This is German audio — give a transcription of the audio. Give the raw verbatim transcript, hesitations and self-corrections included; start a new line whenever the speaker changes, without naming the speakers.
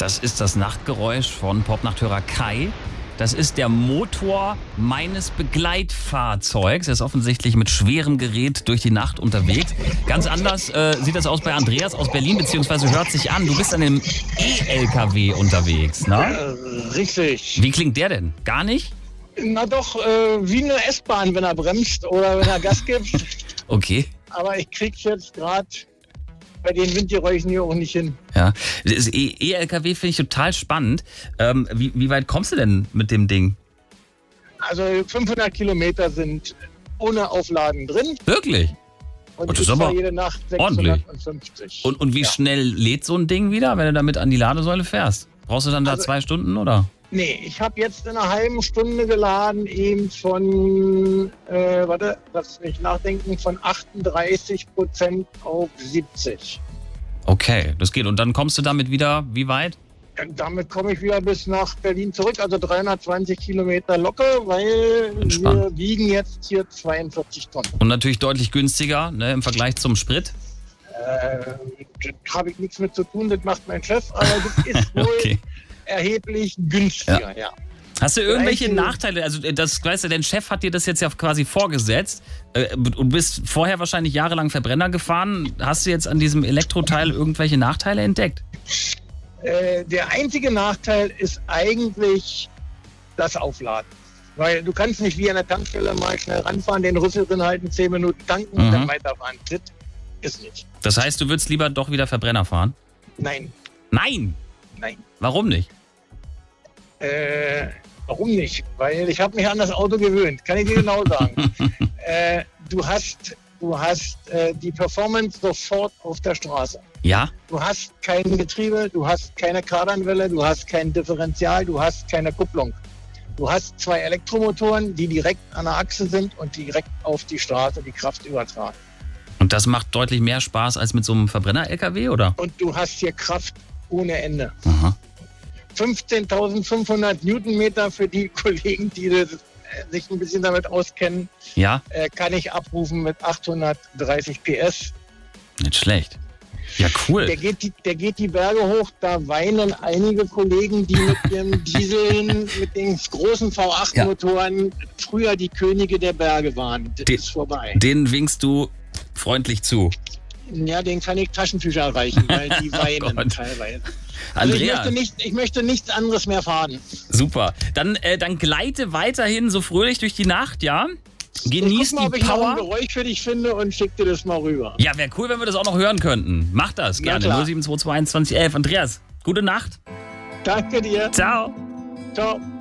Das ist das Nachtgeräusch von Popnachthörer Kai. Das ist der Motor meines Begleitfahrzeugs. Er ist offensichtlich mit schwerem Gerät durch die Nacht unterwegs. Ganz anders äh, sieht das aus bei Andreas aus Berlin, beziehungsweise hört sich an. Du bist an einem E-L K W unterwegs, ne?
Äh, richtig.
Wie klingt der denn? Gar nicht?
Na doch, äh, wie eine S-Bahn, wenn er bremst oder wenn er Gas gibt.
Okay.
Aber ich krieg's jetzt gerade bei den Windgeräuschen hier auch nicht hin.
Ja, das E-L K W finde ich total spannend. Ähm, wie, wie weit kommst du denn mit dem Ding?
Also fünfhundert Kilometer sind ohne Aufladen drin.
Wirklich?
Und
das
ich
ist aber
fahre jede Nacht sechshundertfünfzig.
Und, und wie
ja.
schnell lädt so ein Ding wieder, wenn du damit an die Ladesäule fährst? Brauchst du dann da
Also,
zwei Stunden, oder?
Nee, ich habe jetzt in einer halben Stunde geladen, eben von, äh, warte, lass mich nachdenken, von achtunddreißig Prozent auf siebzig.
Okay, das geht. Und dann kommst du damit wieder, wie weit?
Ja, damit komme ich wieder bis nach Berlin zurück, also dreihundertzwanzig Kilometer locker, weil
Entspannt.
wir wiegen jetzt hier zweiundvierzig Tonnen.
Und natürlich deutlich günstiger, ne, im Vergleich zum Sprit.
Äh, da habe ich nichts mit zu tun, das macht mein Chef, aber das ist wohl
Okay.
erheblich günstiger, ja. ja.
Hast du irgendwelche
Einzige-
Nachteile? Also das, weißt du, dein Chef hat dir das jetzt ja quasi vorgesetzt. Äh, und bist vorher wahrscheinlich jahrelang Verbrenner gefahren. Hast du jetzt an diesem Elektroteil irgendwelche Nachteile entdeckt?
Äh, der einzige Nachteil ist eigentlich das Aufladen. Weil du kannst nicht wie an der Tankstelle mal schnell ranfahren, den Rüssel drin halten, zehn Minuten tanken und
Mhm.
dann weiterfahren. Das ist nicht.
Das heißt, du würdest lieber doch wieder Verbrenner fahren?
Nein,
Nein!
nein.
Warum nicht?
Äh, warum nicht? Weil ich habe mich an das Auto gewöhnt, kann ich dir genau sagen. äh, du hast, du hast äh, die Performance sofort auf der Straße.
Ja?
Du hast kein Getriebe, du hast keine Kardanwelle, du hast kein Differential, du hast keine Kupplung. Du hast zwei Elektromotoren, die direkt an der Achse sind und direkt auf die Straße die Kraft übertragen.
Und das macht deutlich mehr Spaß als mit so einem Verbrenner-L K W, oder?
Und du hast hier Kraft ohne Ende.
Aha.
fünfzehntausendfünfhundert Newtonmeter für die Kollegen, die das, äh, sich ein bisschen damit auskennen,
Ja?
äh, kann ich abrufen mit achthundertdreißig P S.
Nicht schlecht. Ja, cool.
Der geht, die, der geht die Berge hoch, da weinen einige Kollegen, die mit ihren Dieseln, mit den großen V acht Motoren früher die Könige der Berge waren. Das
Die-
ist vorbei.
Den winkst du freundlich zu.
Ja, den kann ich Taschentücher reichen, weil die weinen
Gott.
teilweise. Also ich
Andrea,
möchte, nicht, ich möchte nichts anderes mehr fahren.
super. Dann, äh, dann gleite weiterhin so fröhlich durch die Nacht, ja? Genieß
ich guck mal, ob
die
ich noch ein
Power.
Geräusch für dich finde und schick dir das mal rüber.
Ja, wäre cool, wenn wir das auch noch hören könnten. Mach das
Na
gerne.
klar.
null sieben zwei zwei eins zwanzig elf. Andreas, gute Nacht.
Danke dir.
Ciao.
Ciao.